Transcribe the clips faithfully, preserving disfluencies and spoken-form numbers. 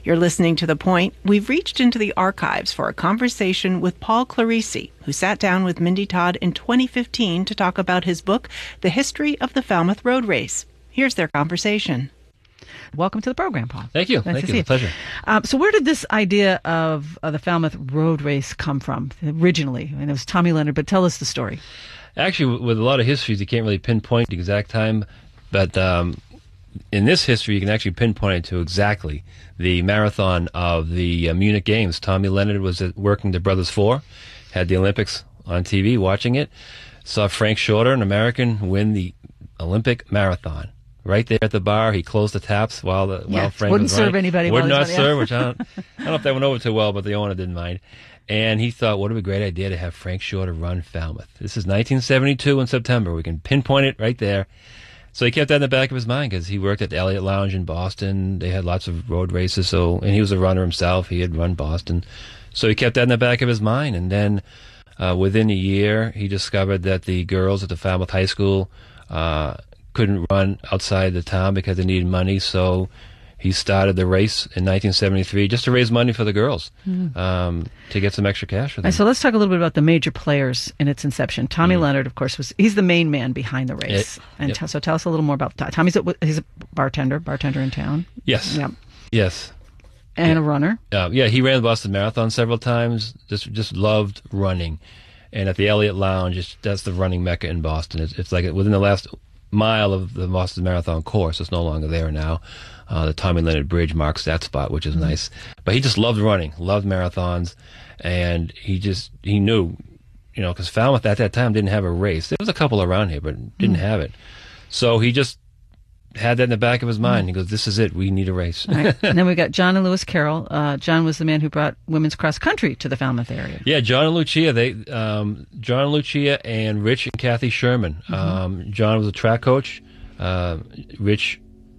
You're listening to The Point. We've reached into the archives for a conversation with Paul Clarice, who sat down with Mindy Todd in twenty fifteen to talk about his book, The History of the Falmouth Road Race. Here's their conversation. Welcome to the program, Paul. Thank you. Nice Thank to you. see It's a pleasure. Um, so where did this idea of uh, the Falmouth Road Race come from originally? And it was Tommy Leonard, but tell us the story. Actually, with a lot of histories, you can't really pinpoint the exact time, but um, in this history, you can actually pinpoint it to exactly the marathon of the uh, Munich Games. Tommy Leonard was at, working the Brothers Four, had the Olympics on T V, watching it, saw Frank Shorter, an American, win the Olympic marathon. Right there at the bar, he closed the taps while the yeah, while Frank wouldn't was serve running. anybody. Would not running, serve, yeah. which I don't, I don't know if that went over too well, but the owner didn't mind. And he thought, what a great idea to have Frank Shorter run Falmouth. This is nineteen seventy-two in September. We can pinpoint it right there. So he kept that in the back of his mind because he worked at the Elliott Lounge in Boston. They had lots of road races, so and he was a runner himself. He had run Boston. So he kept that in the back of his mind. And then uh, within a year, he discovered that the girls at the Falmouth High School uh, couldn't run outside the town because they needed money. So he started the race in nineteen seventy-three just to raise money for the girls, mm. um, to get some extra cash for them. And so let's talk a little bit about the major players in its inception. Tommy mm. Leonard, of course, was he's the main man behind the race. It, and yep. t- so tell us a little more about Tommy's. A, he's a bartender, bartender in town. Yes. Yep. Yes. And yeah. a runner. Uh, yeah, he ran the Boston Marathon several times. Just just loved running. And at the Elliott Lounge, it's, that's the running mecca in Boston. It's, it's like within the last mile of the Boston Marathon course. It's no longer there now. Uh, the Tommy Leonard Bridge marks that spot, which is mm-hmm. nice. But he just loved running, loved marathons, and he just, he knew, you know, because Falmouth at that time didn't have a race. There was a couple around here, but didn't mm-hmm. have it. So he just had that in the back of his mind. Mm-hmm. He goes, this is it. We need a race. Right. And then we got John and Lewis Carroll. Uh, John was the man who brought women's cross country to the Falmouth area. Yeah, John and Lucia. They, um, John and Lucia and Rich and Kathy Sherman. Mm-hmm. Um, John was a track coach. Uh, Rich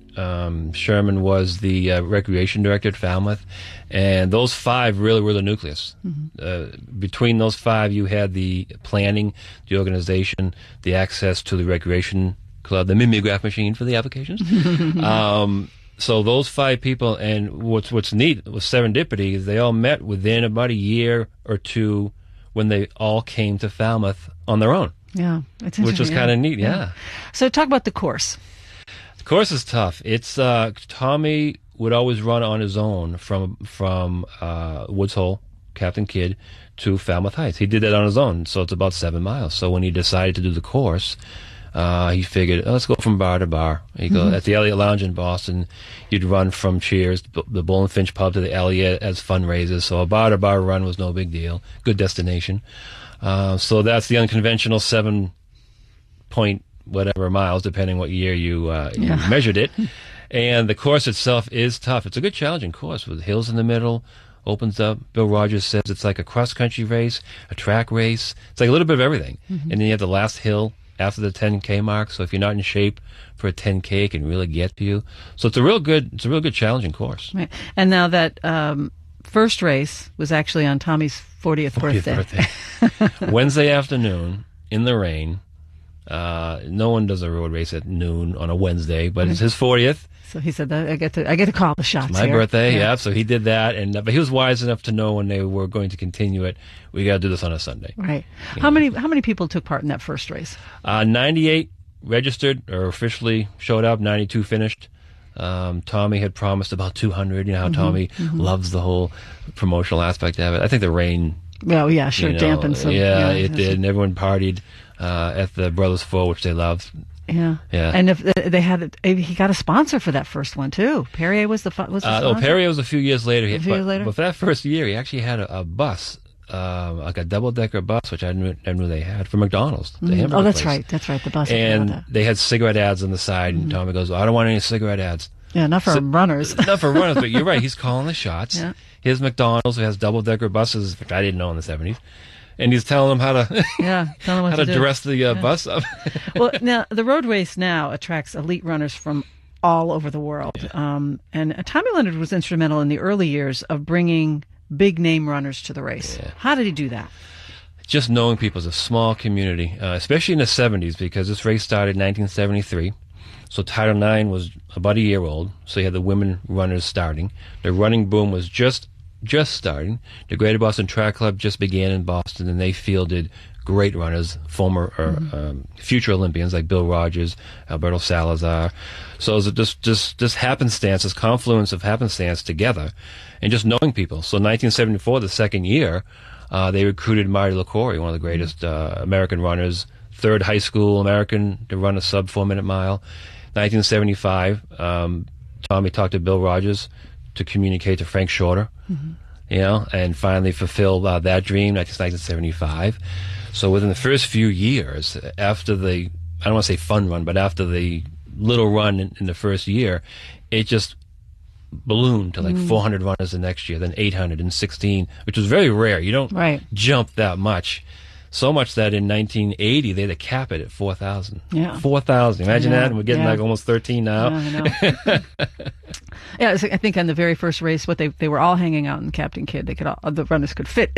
um, Sherman was the uh, recreation director at Falmouth. And those five really were the nucleus. Mm-hmm. Uh, between those five, you had the planning, the organization, the access to the recreation club, the mimeograph machine for the applications. um, so those five people, and what's what's neat with serendipity is they all met within about a year or two when they all came to Falmouth on their own. Yeah, it's which was yeah. kind of neat. Yeah. yeah. So talk about the course. The course is tough. It's uh, Tommy would always run on his own from from uh, Woods Hole, Captain Kidd, to Falmouth Heights. He did that on his own, so it's about seven miles. So when he decided to do the course, Uh, he figured, oh, let's go from bar to bar. You go mm-hmm. at the Elliott Lounge in Boston. You'd run from Cheers, the Bull and Finch pub, to the Elliott as fundraisers. So a bar to bar run was no big deal. Good destination. Uh, so that's the unconventional seven point whatever miles, depending what year you, uh, yeah. you measured it. And the course itself is tough. It's a good challenging course with hills in the middle. Opens up. Bill Rogers says it's like a cross country race, a track race. It's like a little bit of everything. Mm-hmm. And then you have the last hill after the ten K mark, so if you're not in shape for a ten K, it can really get to you. So it's a real good, it's a real good challenging course. Right. And now that um, first race was actually on Tommy's fortieth, fortieth birthday. birthday. Wednesday afternoon in the rain. Uh, no one does a road race at noon on a Wednesday, but it's his fortieth. So he said that I get to I get to call the shots. It's my here. birthday, yeah. yeah. So he did that, and but he was wise enough to know when they were going to continue it. We got to do this on a Sunday. Right. You how know. many how many people took part in that first race? Uh, ninety-eight registered or officially showed up. ninety-two finished. Um, Tommy had promised about two hundred. You know how mm-hmm, Tommy mm-hmm. loves the whole promotional aspect of it. I think the rain. Well, yeah, sure, you know, dampened some. Yeah, yeah it did, and everyone partied uh, at the Brothers Four, which they loved. Yeah, yeah. And if they had, he got a sponsor for that first one too. Perrier was the was the uh, sponsor. Oh, Perrier was a few years later. A few but, years later. But for that first year, he actually had a, a bus, uh, like a double decker bus, which I knew, I knew they had from McDonald's. The mm. Oh, that's place. right. That's right. The bus. And they had cigarette ads on the side, mm-hmm. and Tommy goes, oh, "I don't want any cigarette ads." Yeah, not for so, runners. Not for runners, but you're right. He's calling the shots. Yeah. His McDonald's has double decker buses, which I didn't know in the seventies. And he's telling them how to yeah, tell them what how to, to do. dress the uh, yeah. bus up. Well, now the road race now attracts elite runners from all over the world, yeah. um, and uh, Tommy Leonard was instrumental in the early years of bringing big name runners to the race. Yeah. How did he do that? Just knowing people is a small community, uh, especially in the seventies, because this race started in nineteen seventy-three. So Title nine was about a year old. So you had the women runners starting. The running boom was just just starting. The Greater Boston Track Club just began in Boston, and they fielded great runners, former or mm-hmm. um, future Olympians like Bill Rogers, Alberto Salazar. So it was just just this happenstance, this confluence of happenstance together, and just knowing people. So nineteen seventy-four, the second year, uh, they recruited Marty LaCour, one of the greatest uh, American runners, third high school American to run a sub four minute mile. nineteen seventy-five, um, Tommy talked to Bill Rogers to communicate to Frank Shorter, mm-hmm. you know, and finally fulfilled uh, that dream. nineteen seventy-five. So within the first few years, after the, I don't want to say fun run, but after the little run in, in the first year, it just ballooned to like mm. four hundred runners the next year, then eight hundred and sixteen, which was very rare. You don't right. jump that much. So much that in nineteen eighty, they had to cap it at four thousand. Yeah. four thousand. Imagine yeah. that. And we're getting yeah. like almost thirteen now. Yeah, I know. yeah, I think on the very first race, what they they were all hanging out in Captain Kidd. They could all, the runners could fit.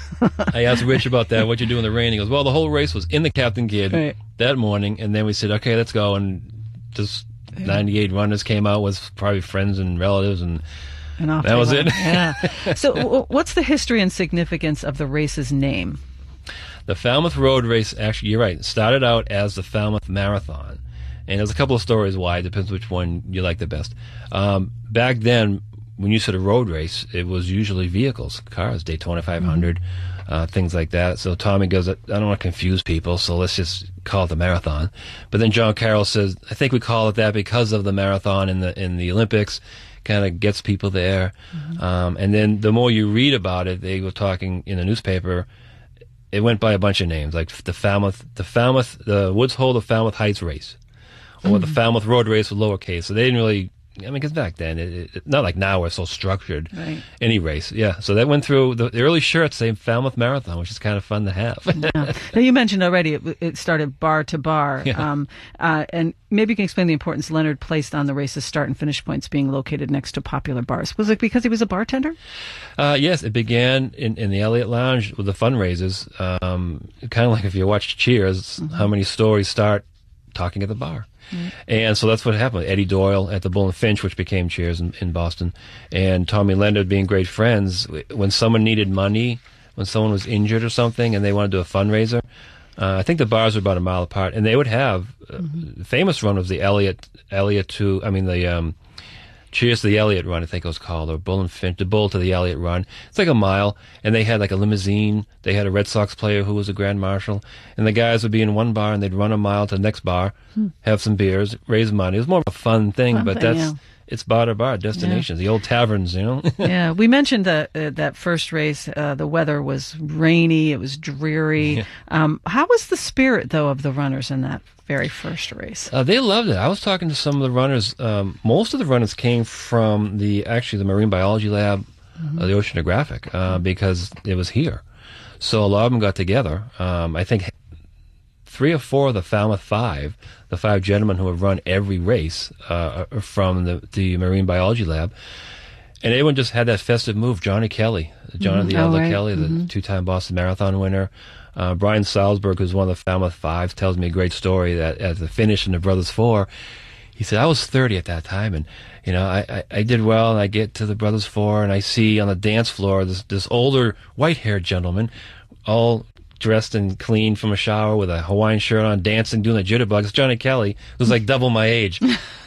I asked Rich about that. What'd you do in the rain? He goes, well, the whole race was in the Captain Kidd right. that morning. And then we said, okay, let's go. And just yeah. ninety-eight runners came out with probably friends and relatives. And, and off that was went. it. Yeah. So w- what's the history and significance of the race's name? The Falmouth Road Race, actually, you're right, started out as the Falmouth Marathon. And there's a couple of stories why. It depends which one you like the best. Um, back then, when you said a road race, it was usually vehicles, cars, Daytona five hundred, mm-hmm. uh, things like that. So Tommy goes, I don't want to confuse people, so let's just call it the marathon. But then John Carroll says, I think we call it that because of the marathon in the in the Olympics. Kind of gets people there. Mm-hmm. Um, and then the more you read about it, they were talking in the newspaper, it went by a bunch of names, like the Falmouth, the Falmouth, the Woods Hole, the Falmouth Heights race, or mm-hmm. the Falmouth Road Race with lowercase. So they didn't really, I mean, because back then, it, it, not like now we're so structured, right. any race. Yeah, so that went through, the, the early shirts say Falmouth Marathon, which is kind of fun to have. yeah. Now, you mentioned already it, it started bar to bar. Yeah. Um, uh, and maybe you can explain the importance Leonard placed on the race's start and finish points being located next to popular bars. Was it because he was a bartender? Uh, yes, it began in, in the Elliott Lounge with the fundraisers. Um, kind of like if you watch Cheers, mm-hmm. how many stories start talking at the bar. Mm-hmm. And so that's what happened. Eddie Doyle at the Bull and Finch, which became Cheers in, in Boston, and Tommy Leonard being great friends. When someone needed money, when someone was injured or something, and they wanted to do a fundraiser, uh, I think the bars were about a mile apart, and they would have uh, mm-hmm. the famous run was the Elliott Elliott to I mean the um, Cheers to the Elliott run, I think it was called, or Bull and Finch, the Bull to the Elliott run. It's like a mile, and they had like a limousine. They had a Red Sox player who was a grand marshal, and the guys would be in one bar, and they'd run a mile to the next bar, hmm. have some beers, raise money. It was more of a fun thing, fun but thing, that's yeah. it's bar to bar destinations, yeah. the old taverns, you know. yeah, we mentioned that uh, that first race. Uh, the weather was rainy; it was dreary. Yeah. Um, how was the spirit, though, of the runners in that very first race? Uh, they loved it. I was talking to some of the runners. Um, most of the runners came from the actually the Marine Biology Lab, mm-hmm. uh, the Oceanographic, uh, because it was here. So a lot of them got together. Um, I think three or four of the Falmouth Five, the five gentlemen who have run every race uh, are from the, the Marine Biology Lab. And everyone just had that festive move. Johnny Kelly, John mm-hmm. the Elder oh, right. Kelly, the mm-hmm. two-time Boston Marathon winner. Uh, Brian Salzberg, who's one of the Falmouth Five, tells me a great story that at the finish in the Brothers Four, he said, I was thirty at that time, and you know, I, I, I did well, and I get to the Brothers Four, and I see on the dance floor this, this older white-haired gentleman, all dressed and clean from a shower with a Hawaiian shirt on, dancing, doing the jitterbugs. Johnny Kelly was like double my age.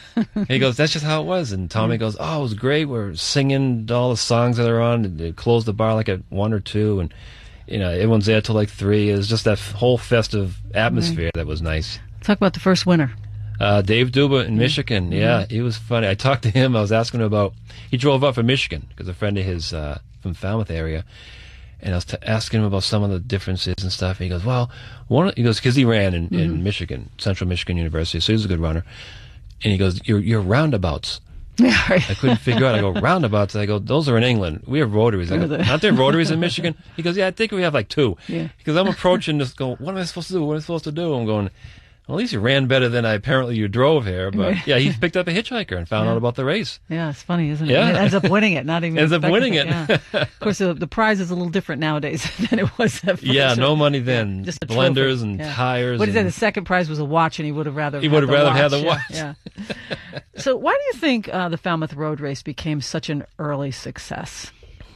He goes, that's just how it was. And Tommy goes, oh, it was great. We're singing all the songs that are on. They closed the bar like at one or two, and you know, everyone's there till like three. It was just that whole festive atmosphere right. that was nice. Talk about the first winner. Uh, Dave Duba in Michigan. Yeah, he was funny. I talked to him. I was asking him about, he drove up from Michigan because a friend of his uh, from Falmouth area. And I was t- asking him about some of the differences and stuff. And he goes, well, one, he goes, because he ran in, mm-hmm. in Michigan, Central Michigan University, so he was a good runner. And he goes, your, your roundabouts. Yeah, right. I couldn't figure out. I go, roundabouts. I go, those are in England. We have rotaries. I go, aren't there rotaries in Michigan? He goes, yeah, I think we have like two. Yeah. Because I'm approaching this, going, what am I supposed to do? What am I supposed to do? I'm going, Well, at least you ran better than I apparently you drove here. But yeah, he picked up a hitchhiker and found Yeah. out about the race. Yeah, it's funny, isn't it? Yeah. And it ends up winning it, not even Ends up expecting winning it. Yeah. Of course, the, the prize is a little different nowadays than it was at first. Yeah, no money then. Just a Blenders trophy. and Yeah. tires. What did he say? and- The second prize was a watch, and he would have rather He had would have the rather watch. had the Yeah, watch. Yeah. So, why do you think uh, the Falmouth Road Race became such an early success?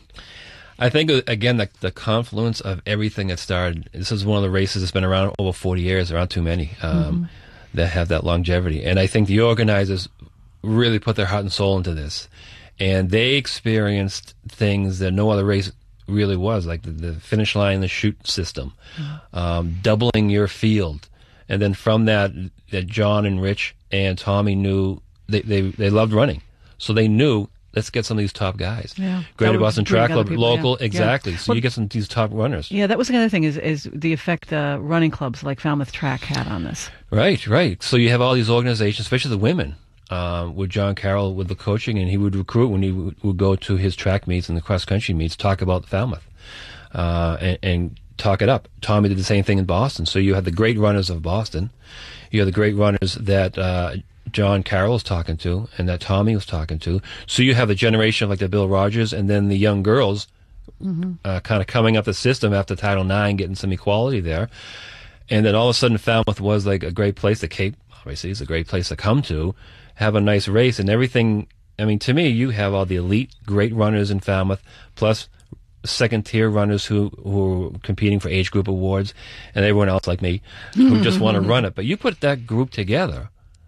I think, uh, again, the, the confluence of everything that started. This is one of the races that's been around over forty years. There aren't too many um, mm-hmm. that have that longevity. And I think the organizers really put their heart and soul into this. And they experienced things that no other race really was, like the, the finish line, the chute system, mm-hmm. um, doubling your field. And then from that, that John and Rich and Tommy knew they, they, they loved running. So they knew, let's get some of these top guys. Yeah. Greater That would Boston bring Track other Club, people, local, yeah. exactly. Yeah. So Well, you get some of these top runners. Yeah, that was another thing is is the effect uh, running clubs like Falmouth Track had on this. Right, right. So you have all these organizations, especially the women, um, with John Carroll with the coaching, and he would recruit when he would, would go to his track meets and the cross-country meets, talk about Falmouth uh, and, and talk it up. Tommy did the same thing in Boston. So you had the great runners of Boston. You have the great runners that uh, John Carroll was talking to and that Tommy was talking to. So you have the generation of like the Bill Rogers and then the young girls mm-hmm. uh, kind of coming up the system after Title nine, getting some equality there. And then all of a sudden Falmouth was like a great place. The Cape, obviously, is a great place to come to, have a nice race and everything. I mean, to me, you have all the elite, great runners in Falmouth, plus second-tier runners who, who are competing for age group awards, and everyone else like me who just want to run it. But you put that group together,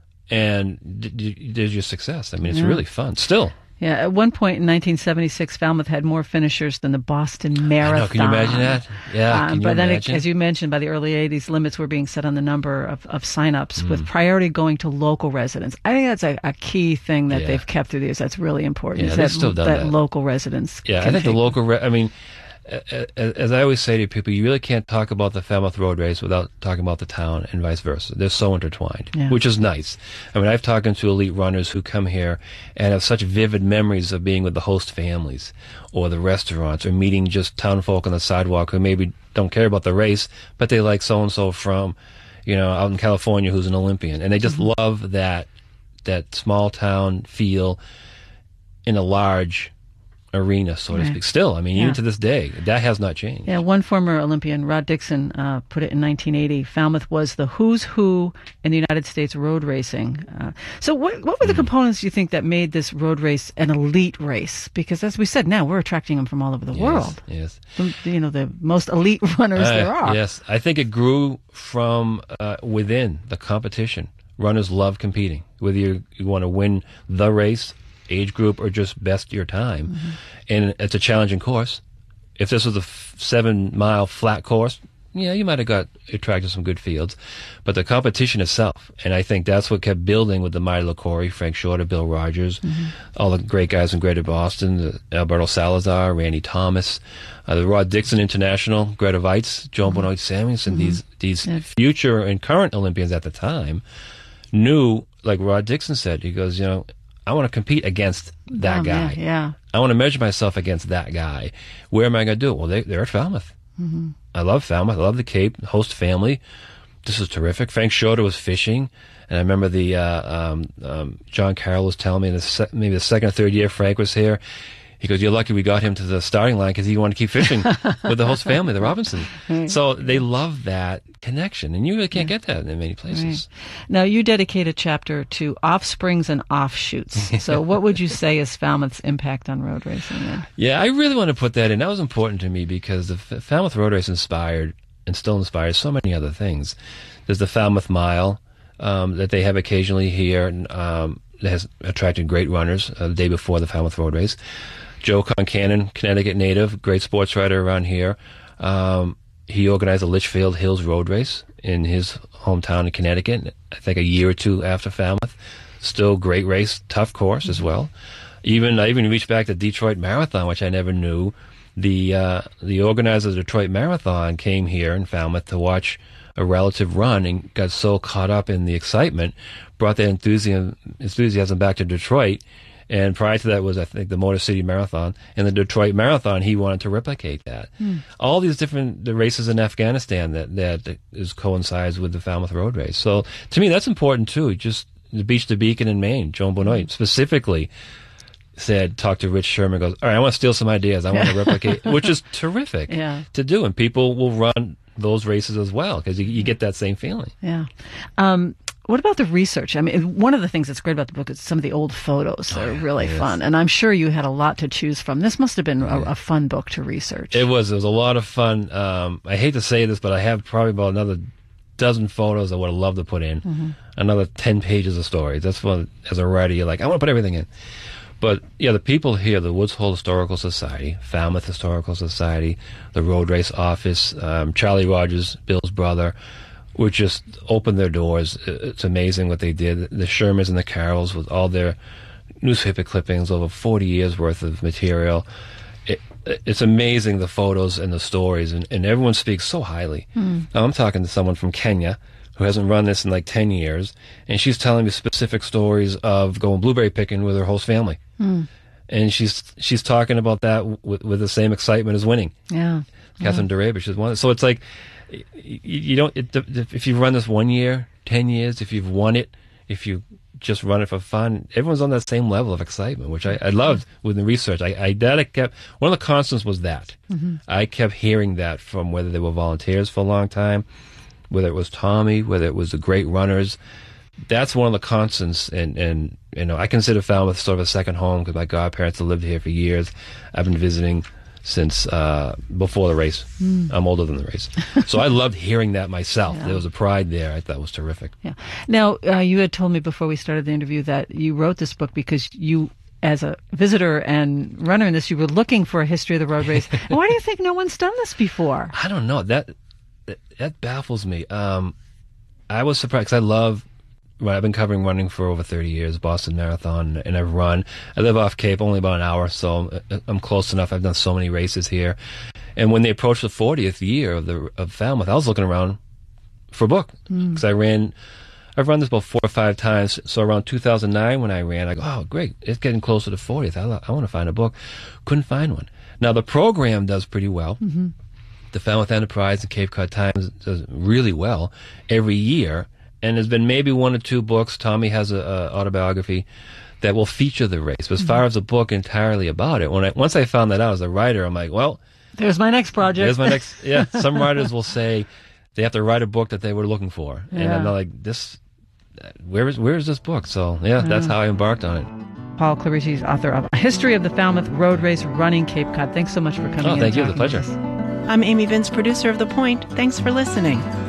and d- d- there's your success. I mean, it's Yeah. really fun. Still. Yeah, at one point in nineteen seventy-six, Falmouth had more finishers than the Boston Marathon. I know, can you imagine that? Yeah, Um, can you but then, it, imagine? as you mentioned, by the early eighties, limits were being set on the number of, of sign-ups, Mm. with priority going to local residents. I think that's a, a key thing that Yeah. they've kept through the years. That's really important. Yeah, is they've that, still done that. local residents. Yeah, I can think the take- local, re- I mean, a- a- as I always say to people, you really can't talk about the Falmouth Road Race without talking about the town and vice versa. They're so intertwined, Yeah. which is nice. I mean, I've talked to elite runners who come here and have such vivid memories of being with the host families or the restaurants or meeting just town folk on the sidewalk who maybe don't care about the race, but they like so-and-so from, you know, out in California who's an Olympian. And they just Mm-hmm. love that, that small town feel in a large arena, so to Right. speak. Still, I mean, Yeah. even to this day, that has not changed. Yeah, one former Olympian, Rod Dixon, uh, put it in nineteen eighty. Falmouth was the who's who in the United States road racing. Uh, so, what what were the Mm. components you think that made this road race an elite race? Because, as we said, now we're attracting them from all over the Yes, world. Yes. The, you know, the most elite runners Uh, there are. Yes. I think it grew from uh, within the competition. Runners love competing, whether you, you want to win the race, age group, or just best your time. Mm-hmm. And it's a challenging course. If this was a f- seven-mile flat course, yeah, you might have got attracted some good fields. But the competition itself, and I think that's what kept building with the Marty LaCory, Frank Shorter, Bill Rogers, Mm-hmm. all the great guys in Greater Boston, the Alberto Salazar, Randy Thomas, uh, the Rod Dixon International, Greta Weitz, Joan Mm-hmm. Benoit Samuelson, these, these Yeah. future and current Olympians at the time knew, like Rod Dixon said, he goes, you know, I want to compete against that Oh, guy. Yeah, yeah. I want to measure myself against that guy. Where am I going to do it? Well, they, they're at Falmouth. Mm-hmm. I love Falmouth. I love the Cape, host family. This is terrific. Frank Shorter was fishing. And I remember the uh, um, um, John Carroll was telling me the se- maybe the second or third year Frank was here. He goes, you're lucky we got him to the starting line because he wanted to keep fishing with the host family, the Robinson. So they love that connection. And you really can't get that in many places. Right. Now, you dedicate a chapter to offsprings and offshoots. So what would you say is Falmouth's impact on road racing then? Yeah, I really want to put that in. That was important to me because the F- Falmouth Road Race inspired and still inspires so many other things. There's the Falmouth Mile um, that they have occasionally here and, um, that has attracted great runners uh, the day before the Falmouth Road Race. Joe Concannon, Connecticut native, great sports writer around here. Um, he organized the Litchfield Hills Road Race in his hometown in Connecticut, I think a year or two after Falmouth. Still great race, tough course as well. Even I even reached back to Detroit Marathon, which I never knew. The uh, the organizer of the Detroit Marathon came here in Falmouth to watch a relative run and got so caught up in the excitement, brought that enthusiasm, enthusiasm back to Detroit, And prior to that was, I think, the Motor City Marathon. And the Detroit Marathon, he wanted to replicate that. Mm. All these different the races in Afghanistan that, that is coincides with the Falmouth Road Race. So to me, that's important too. Just the Beach to Beacon in Maine, Joan Benoit specifically said, talked to Rich Sherman, goes, all right, I want to steal some ideas. I want to replicate, which is terrific yeah. to do. And people will run those races as well because you, you get that same feeling. Yeah. Um, What about the research? I mean, one of the things that's great about the book is some of the old photos that oh, are yeah, really fun. And I'm sure you had a lot to choose from. This must have been a, a fun book to research. It was. It was a lot of fun. Um, I hate to say this, but I have probably about another dozen photos I would have loved to put in. Mm-hmm. Another ten pages of stories. That's what, as a writer, you're like, I want to put everything in. But, yeah, the people here, the Woods Hole Historical Society, Falmouth Historical Society, the Road Race Office, um, Charlie Rogers, Bill's brother, would just open their doors. It's amazing what they did. The Shermans and the Carrolls with all their newspaper clippings, over forty years worth of material. It, it's amazing, the photos and the stories, and, and everyone speaks so highly. Mm. Now, I'm talking to someone from Kenya who hasn't run this in like ten years, and she's telling me specific stories of going blueberry picking with her host family. Mm. And she's she's talking about that with, with the same excitement as winning. Yeah. Catherine yeah. Durabish is one. So it's like, you don't, it, if you've run this one year, ten years, if you've won it, if you just run it for fun, everyone's on that same level of excitement, which I, I loved with the research. I, I, that I kept, one of the constants was that. Mm-hmm. I kept hearing that from whether they were volunteers for a long time, whether it was Tommy, whether it was the great runners. That's one of the constants, and, and you know, I consider Falmouth sort of a second home because my godparents have lived here for years. I've been visiting since uh, before the race. Mm. I'm older than the race. So I loved hearing that myself. Yeah. There was a pride there I thought was terrific. Yeah. Now, uh, you had told me before we started the interview that you wrote this book because you, as a visitor and runner in this, you were looking for a history of the road race. Why do you think no one's done this before? I don't know. That that, that baffles me. Um, I was surprised 'cause I love Right, I've been covering running for over thirty years, Boston Marathon, and I've run. I live off Cape, only about an hour, so I'm close enough. I've done so many races here. And when they approached the fortieth year of the of Falmouth, I was looking around for a book because mm. I ran. I've run this about four or five times. So around two thousand nine, when I ran, I go, "Oh, great! It's getting close to the fortieth. I, I want to find a book." Couldn't find one. Now the program does pretty well. Mm-hmm. The Falmouth Enterprise and Cape Cod Times does really well every year. And there's been maybe one or two books. Tommy has a, a autobiography that will feature the race. But as mm-hmm. far as a book entirely about it, when I once I found that out as a writer, I'm like, well, there's my next project. There's my next. Yeah, some writers will say they have to write a book that they were looking for, yeah. and I'm not like this. Where is where is this book? So yeah, yeah, that's how I embarked on it. Paul Clarice, author of A History of the Falmouth Road Race, Running Cape Cod. Thanks so much for coming. Oh, in thank you. The pleasure. Us. I'm Amy Vince, producer of The Point. Thanks for listening.